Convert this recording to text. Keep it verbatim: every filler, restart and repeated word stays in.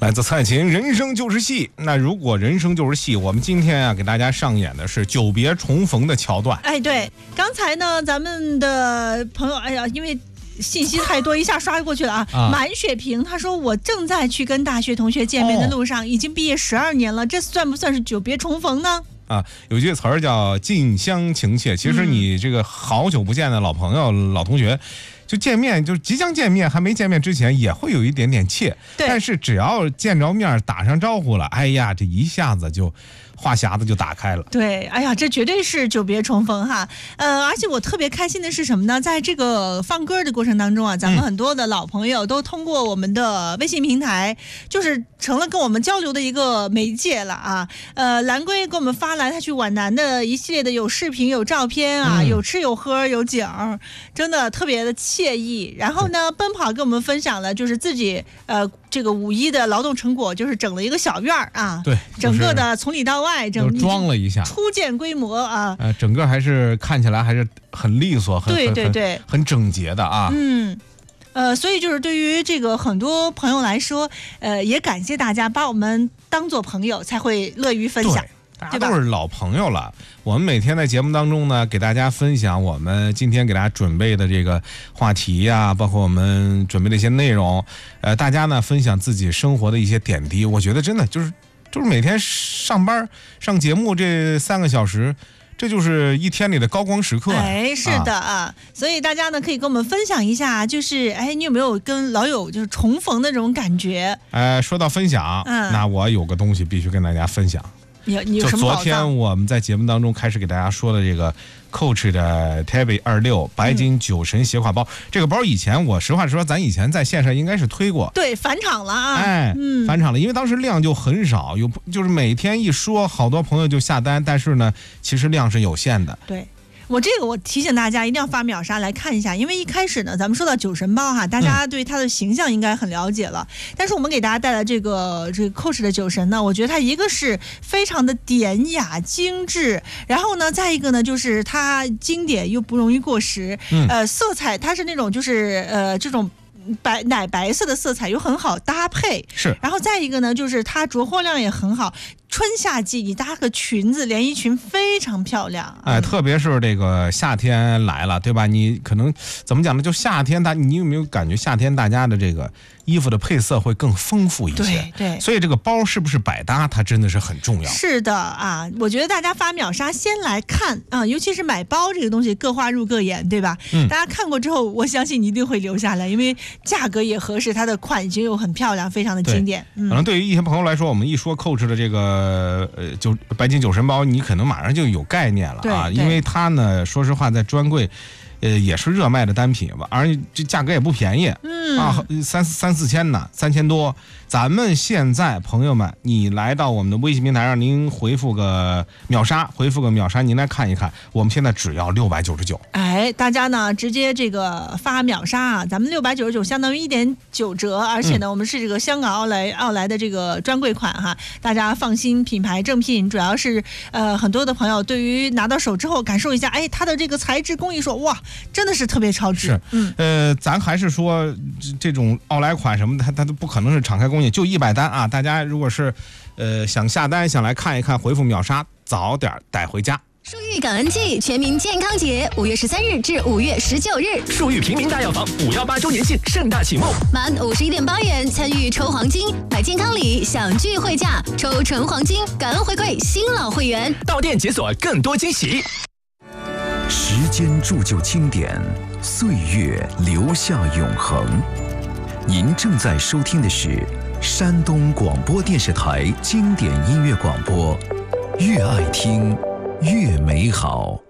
来自蔡琴，人生就是戏。那如果人生就是戏，我们今天啊给大家上演的是久别重逢的桥段。 哎，对，刚才呢，咱们的朋友，哎呀，因为信息太多，一下刷过去了啊。啊满雪萍他说，我正在去跟大学同学见面的路上，哦、已经毕业十二年了，这算不算是久别重逢呢？ 啊，有句词儿叫近乡情怯。其实你这个好久不见的老朋友、嗯、老同学。就见面，就即将见面，还没见面之前也会有一点点怯，但是只要见着面打上招呼了，哎呀，这一下子就话匣子就打开了。 对，哎呀，这绝对是久别重逢哈。呃，而且我特别开心的是什么呢？在这个放歌的过程当中啊，咱们很多的老朋友都通过我们的微信平台，就是成了跟我们交流的一个媒介了啊。呃，蓝龟给我们发来他去皖南的一系列的有视频、有照片啊，嗯、有吃有喝有景，真的特别的惬意。然后呢，奔跑跟我们分享了就是自己呃这个五一的劳动成果，就是整了一个小院儿啊， 对， 整个的从里到外整装了一下， 初见规模啊， 呃，整个还是看起来还是很利索，很对对对， 很整洁的啊， 嗯。呃，所以就是对于这个很多朋友来说，呃，也感谢大家把我们当做朋友，才会乐于分享。 大家都是老朋友了，我们每天在节目当中呢，给大家分享我们今天给大家准备的这个话题呀、啊，包括我们准备的一些内容，呃，大家呢分享自己生活的一些点滴，我觉得真的就是就是每天上班上节目这三个小时。这就是一天里的高光时刻。 哎，是的啊，啊所以大家呢可以跟我们分享一下，就是哎，你有没有跟老友就是重逢的这种感觉？ 呃，说到分享，嗯、那我有个东西必须跟大家分享。 你你有什么宝藏？ 就昨天我们在节目当中开始给大家说的这个 Coach 的 Tabby 二六白金酒神斜挎包、嗯，这个包以前我实话实说，咱以前在线上应该是推过， 对，返场了啊， 哎，嗯，返场了，因为当时量就很少，有就是每天一说，好多朋友就下单，但是呢，其实量是有限的， 对。我这个我提醒大家一定要发秒杀来看一下，因为一开始呢，咱们说到酒神包哈，大家对它的形象应该很了解了。嗯、但是我们给大家带来这个这个 Coach 的酒神呢，我觉得它一个是非常的典雅精致，然后呢，再一个呢就是它经典又不容易过时。嗯、呃，色彩它是那种就是呃这种。白奶白色的色彩又很好搭配， 是， 然后再一个呢，就是它着货量也很好，春夏季你搭个裙子，连衣裙非常漂亮。 哎，特别是这个夏天来了，对吧？你可能怎么讲呢？就夏天大，你有没有感觉夏天大家的这个衣服的配色会更丰富一些？ 对对， 所以这个包是不是百搭，它真的是很重要。 是的啊，我觉得大家发秒杀先来看啊，尤其是买包这个东西，各花入各眼，对吧？嗯，大家看过之后，我相信你一定会留下来，因为价格也合适，它的款型又很漂亮，非常的经典。 嗯、可能对于一些朋友来说，我们一说 Coach 的这个呃酒白金酒神包，你可能马上就有概念了啊，因为它呢，说实话在专柜。呃，也是热卖的单品吧，而且这价格也不便宜，嗯啊，三三四千呢，三千多。咱们现在朋友们，你来到我们的微信平台上，您回复个秒杀，回复个秒杀，您来看一看，我们现在只要六百九十九。 哎，大家呢直接这个发秒杀啊，咱们六百九十九相当于一点九折，而且呢，嗯、我们是这个香港奥莱奥莱的这个专柜款哈，大家放心，品牌正品，主要是呃很多的朋友对于拿到手之后感受一下，哎，它的这个材质工艺说哇。真的是特别超值， 是，嗯，呃，咱还是说这种奥莱款什么的，它它都不可能是敞开供应，就一百单啊！大家如果是，呃，想下单想来看一看，回复秒杀，早点带回家。 树玉感恩季全民健康节，五月十三日至五月十九日， 树玉平民大药房五幺八周年庆盛大启幕， 满五十一点八元参与抽黄金，买健康礼享聚会价，抽纯黄金，感恩回馈新老会员， 到店解锁更多惊喜。 时间铸就经典，岁月留下永恒。您正在收听的是山东广播电视台经典音乐广播，越爱听越美好。